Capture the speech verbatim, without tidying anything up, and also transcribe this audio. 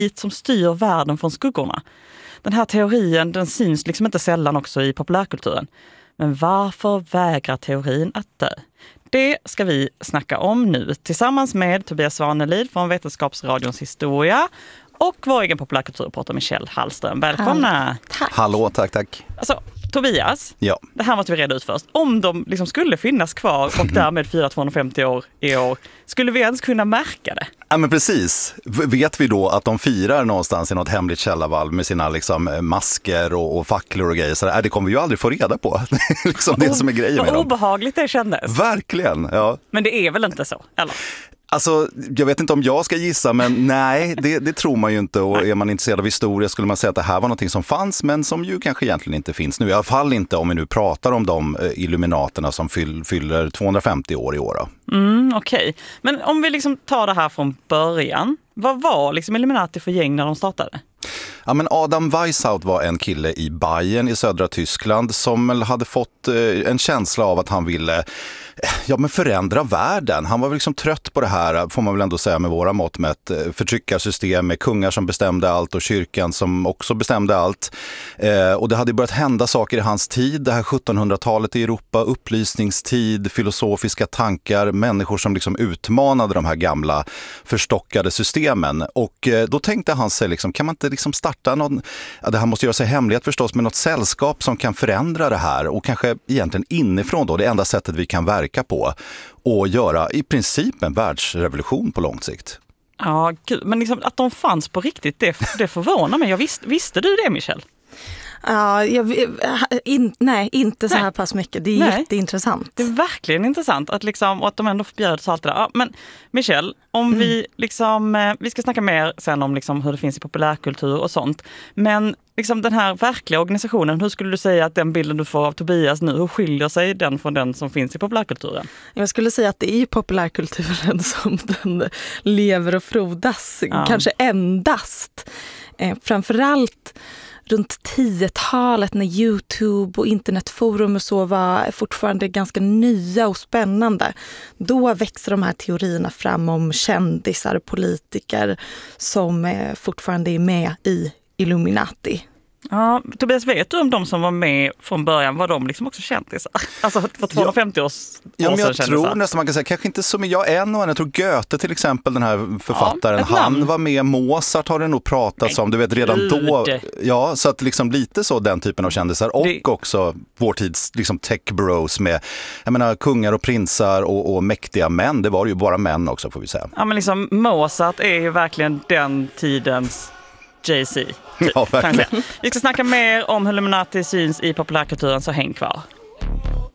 som styr världen från skuggorna. Den här teorin, den syns liksom inte sällan också i populärkulturen. Men varför vägrar teorin att dö? Det ska vi snacka om nu tillsammans med Tobias Svanelid från Vetenskapsradions historia och vår egen populärkulturreporter Michelle Hallström. Välkomna! Tack. Hallå, tack, tack. Alltså, Tobias, ja. Det här måste vi reda ut först. Om de liksom skulle finnas kvar och därmed firar tvåhundrafemtio år i år, skulle vi ens kunna märka det? Ja, men precis. Vet vi då att de firar någonstans i något hemligt källarvalv med sina liksom, masker och, och facklor och grejer, så där, det kommer vi ju aldrig få reda på. Det är liksom det som är grejen med dem. Vad obehagligt det kändes. Verkligen, ja. Men det är väl inte så, eller? Alltså, jag vet inte om jag ska gissa, men nej, det, det tror man ju inte. Och är man intresserad av historia skulle man säga att det här var någonting som fanns, men som ju kanske egentligen inte finns nu. I alla fall inte om vi nu pratar om de illuminaterna som fyll, fyller tvåhundrafemtio år i år. Mm, okej. Okay. Men om vi liksom tar det här från början, vad var liksom Illuminati för gäng när de startade? Ja, men Adam Weishaupt var en kille i Bayern i södra Tyskland som hade fått en känsla av att han ville ja, men förändra världen. Han var väl liksom trött på det här, får man väl ändå säga med våra mått, med ett förtryckarsystem med kungar som bestämde allt och kyrkan som också bestämde allt. Eh, och det hade börjat hända saker i hans tid, det här sjuttonhundratalet i Europa, upplysningstid, filosofiska tankar, människor som liksom utmanade de här gamla förstockade systemen. Och eh, då tänkte han sig, liksom, kan man inte liksom starta någon, ja, det här måste göra sig hemlighet förstås, med något sällskap som kan förändra det här och kanske egentligen inifrån då, det enda sättet vi kan verka på och göra i princip en världsrevolution på lång sikt. Ja, gud, men liksom att de fanns på riktigt, det, det förvånar mig. Jag visste, visste du det, Michelle? Ja, jag, in, nej, inte så här nej. pass mycket. Det är nej. jätteintressant. Det är verkligen intressant att, liksom, och att de ändå förbjöds allt det där. Ja, men Michelle, om mm. vi liksom, vi ska snacka mer sen om liksom hur det finns i populärkultur och sånt. Men liksom den här verkliga organisationen, hur skulle du säga att den bilden du får av Tobias nu, hur skiljer sig den från den som finns i populärkulturen? Jag skulle säga att det är ju populärkulturen som den lever och frodas, ja. kanske endast. Eh, framförallt runt tiotalet när YouTube och internetforum och så var fortfarande ganska nya och spännande. Då växer de här teorierna fram om kändisar och politiker som fortfarande är med i Illuminati. Ja, Tobias, vet du om de som var med från början, var de liksom också kändisar? Alltså för tvåhundrafemtio års ja, år men jag sedan tror kändisar. nästan man kan säga, kanske inte så mycket, jag en och en, jag tror Goethe till exempel, den här författaren, ja, han var med, Mozart har det nog pratats om, du vet redan då, ja, så att liksom lite så den typen av kändisar och det... också vår tids liksom tech bros med, jag menar, kungar och prinsar och, och mäktiga män, det var ju bara män också får vi säga. Ja, men liksom Mozart är ju verkligen den tidens Jay-Z. Ja, verkligen. Vi ska snacka mer om hur Illuminati syns i populärkulturen, så häng kvar.